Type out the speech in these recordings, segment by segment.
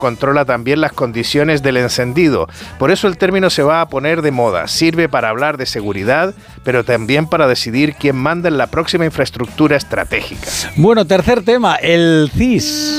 controla también las condiciones del encendido. Por eso el término se va a poner de moda. Sirve para hablar de seguridad, pero también para decidir quién manda en la próxima infraestructura estratégica. Bueno, tercer tema, el CIS.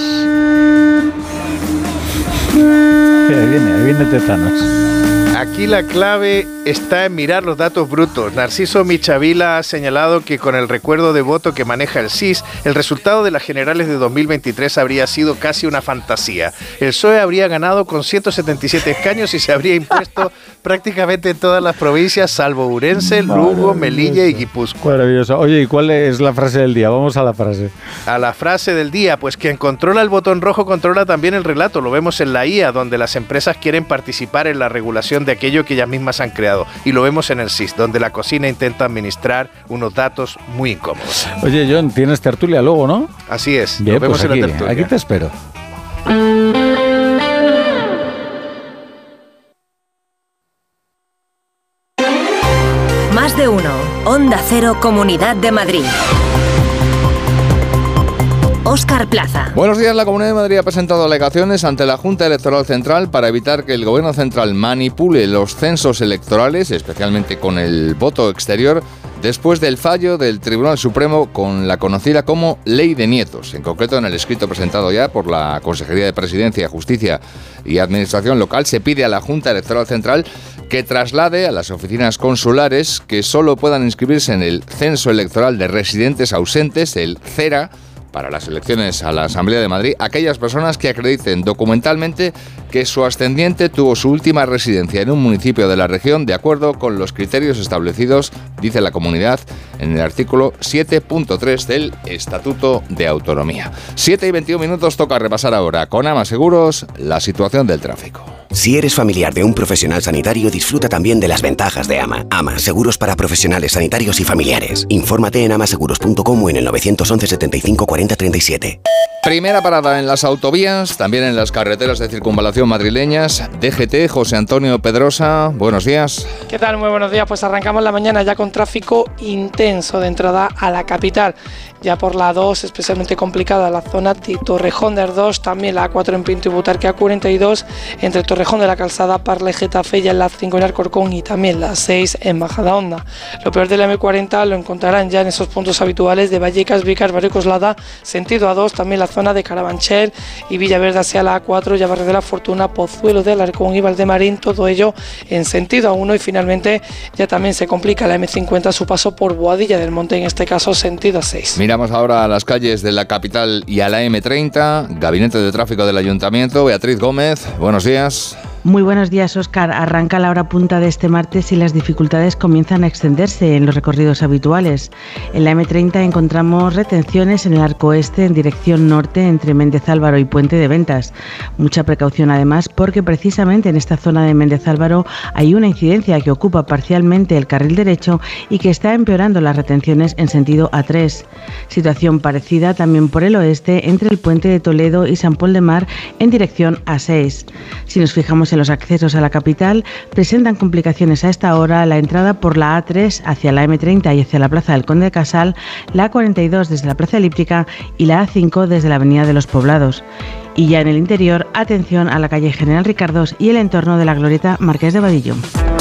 Ahí viene Tezanos. Aquí la clave está en mirar los datos brutos. Narciso Michavila ha señalado que con el recuerdo de voto que maneja el CIS, el resultado de las generales de 2023 habría sido casi una fantasía. El PSOE habría ganado con 177 escaños y se habría impuesto prácticamente en todas las provincias, salvo Ourense, Lugo, Melilla y Guipúzcoa. Maravilloso. Oye, ¿y cuál es la frase del día? Vamos a la frase. A la frase del día, pues quien controla el botón rojo controla también el relato. Lo vemos en la IA, donde las empresas quieren participar en la regulación de aquello que ellas mismas han creado. Y lo vemos en el CIS, donde la cocina intenta administrar unos datos muy incómodos. Oye, John, tienes tertulia luego, ¿no? Así es. Bien, Nos vemos pues en la tertulia. aquí te espero. Más de uno. Onda Cero, Comunidad de Madrid. Óscar Plaza. Buenos días. La Comunidad de Madrid ha presentado alegaciones ante la Junta Electoral Central para evitar que el Gobierno Central manipule los censos electorales, especialmente con el voto exterior, después del fallo del Tribunal Supremo con la conocida como Ley de Nietos. En concreto, en el escrito presentado ya por la Consejería de Presidencia, Justicia y Administración Local, se pide a la Junta Electoral Central que traslade a las oficinas consulares que solo puedan inscribirse en el Censo Electoral de Residentes Ausentes, el CERA, para las elecciones a la Asamblea de Madrid, aquellas personas que acrediten documentalmente que su ascendiente tuvo su última residencia en un municipio de la región de acuerdo con los criterios establecidos, dice la comunidad, en el artículo 7.3 del Estatuto de Autonomía. 7:21, toca repasar ahora con AMA Seguros la situación del tráfico. Si eres familiar de un profesional sanitario, disfruta también de las ventajas de AMA. AMA, seguros para profesionales sanitarios y familiares. Infórmate en amaseguros.com o en el 911 75 40 37. Primera parada en las autovías, también en las carreteras de circunvalación madrileñas. DGT, José Antonio Pedrosa, buenos días. ¿Qué tal? Muy buenos días. Pues arrancamos la mañana ya con tráfico intenso de entrada a la capital. Ya por la A2, especialmente complicada la zona de Torrejón de Ardós, también la A4 en Pinto y Butarque, A42 entre Torrejón de la Calzada, Parla, Getafe, ya la A5 en Alcorcón y también la A6 en Majadahonda. Lo peor de la M40 lo encontrarán ya en esos puntos habituales de Vallecas, Vicas, Barrio Coslada, sentido A2, también la zona de Carabanchel y Villaverde hacia la A4, ya Barrio de la Fortuna, Pozuelo de Alarcón y Valdemarín, todo ello en sentido A1 y finalmente ya también se complica la M50 su paso por Boadilla del Monte, en este caso sentido A6. Miramos ahora a las calles de la capital y a la M30, Gabinete de Tráfico del Ayuntamiento. Beatriz Gómez, buenos días. Muy buenos días, Óscar. Arranca la hora punta de este martes y las dificultades comienzan a extenderse en los recorridos habituales. En la M30 encontramos retenciones en el arco este en dirección norte entre Méndez Álvaro y Puente de Ventas. Mucha precaución además porque precisamente en esta zona de Méndez Álvaro hay una incidencia que ocupa parcialmente el carril derecho y que está empeorando las retenciones en sentido A3. Situación parecida también por el oeste entre el Puente de Toledo y San Pol de Mar en dirección A6. Si nos fijamos en los accesos a la capital, presentan complicaciones a esta hora la entrada por la A3 hacia la M30 y hacia la Plaza del Conde de Casal, la A42 desde la Plaza Elíptica y la A5 desde la Avenida de los Poblados. Y ya en el interior, atención a la calle General Ricardós y el entorno de la Glorieta Marqués de Vadillo.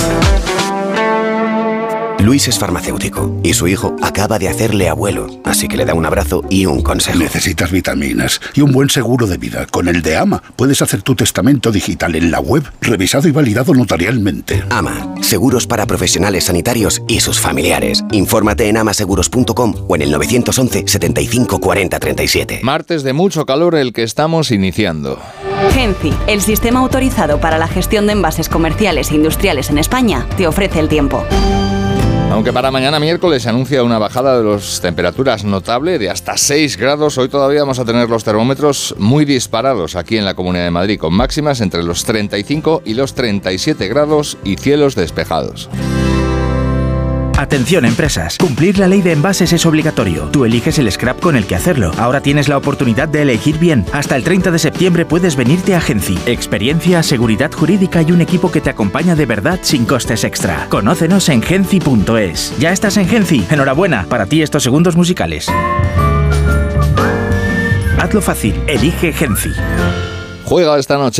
Luis es farmacéutico y su hijo acaba de hacerle abuelo, así que le da un abrazo y un consejo. Necesitas vitaminas y un buen seguro de vida. Con el de AMA puedes hacer tu testamento digital en la web, revisado y validado notarialmente. AMA, seguros para profesionales sanitarios y sus familiares. Infórmate en amaseguros.com o en el 911 75 40 37. Martes de mucho calor el que estamos iniciando. Genci, el sistema autorizado para la gestión de envases comerciales e industriales en España, te ofrece el tiempo. Aunque para mañana miércoles se anuncia una bajada de las temperaturas notable de hasta 6 grados, hoy todavía vamos a tener los termómetros muy disparados aquí en la Comunidad de Madrid, con máximas entre los 35 y los 37 grados y cielos despejados. Atención empresas, cumplir la ley de envases es obligatorio. Tú eliges el scrap con el que hacerlo. Ahora tienes la oportunidad de elegir bien. Hasta el 30 de septiembre puedes venirte a Genci. Experiencia, seguridad jurídica y un equipo que te acompaña de verdad sin costes extra. Conócenos en genci.es. ¿Ya estás en Genci? Enhorabuena, para ti estos segundos musicales. Hazlo fácil, elige Genci. juega esta noche.